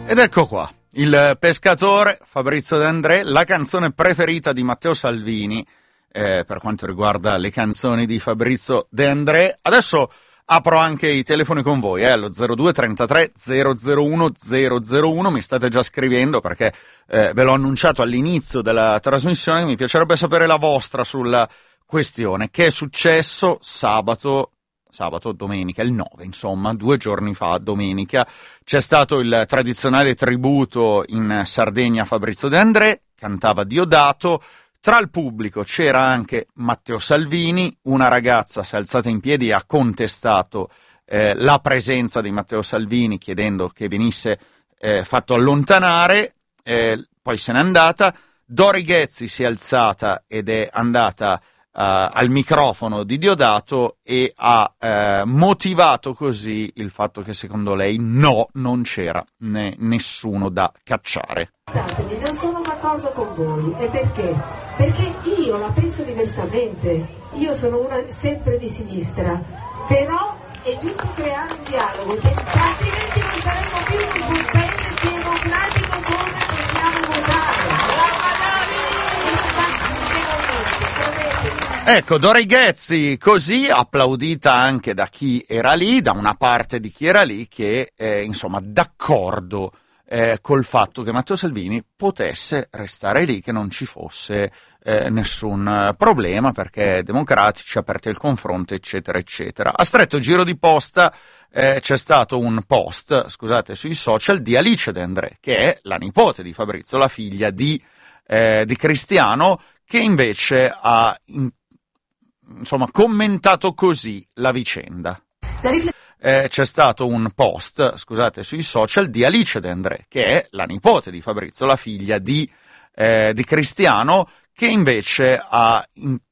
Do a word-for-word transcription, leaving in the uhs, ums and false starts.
Ed ecco qua, il pescatore, Fabrizio De André, la canzone preferita di Matteo Salvini, eh, per quanto riguarda le canzoni di Fabrizio De André. Adesso apro anche i telefoni con voi, eh, allo zero due trentatré zero zero uno zero zero uno, mi state già scrivendo perché eh, ve l'ho annunciato all'inizio della trasmissione, mi piacerebbe sapere la vostra sulla questione. Che è successo sabato... sabato, domenica, il nove, insomma, due giorni fa, domenica, c'è stato il tradizionale tributo in Sardegna a Fabrizio De André, cantava Diodato, tra il pubblico c'era anche Matteo Salvini, una ragazza si è alzata in piedi e ha contestato eh, la presenza di Matteo Salvini, chiedendo che venisse eh, fatto allontanare, eh, poi se n'è andata. Dori Ghezzi si è alzata ed è andata Uh, al microfono di Diodato e ha uh, motivato così il fatto che secondo lei no, non c'era né, nessuno da cacciare. Non sono d'accordo con voi, e perché? Perché io la penso diversamente, io sono una sempre di sinistra, però è giusto creare un dialogo, perché altrimenti non saremo più un paese democratico come possiamo votare. Ecco, Dori Ghezzi, così applaudita anche da chi era lì, da una parte di chi era lì, che è insomma d'accordo eh, col fatto che Matteo Salvini potesse restare lì, che non ci fosse eh, nessun problema, perché democratici, aperti al confronto, eccetera, eccetera. A stretto giro di posta eh, c'è stato un post, scusate, sui social, di Alice De André, che è la nipote di Fabrizio, la figlia di, eh, di Cristiano, che invece ha... In, insomma, commentato così la vicenda. Eh, c'è stato un post, scusate, sui social di Alice De André, che è la nipote di Fabrizio, la figlia di, eh, di Cristiano, che invece ha in,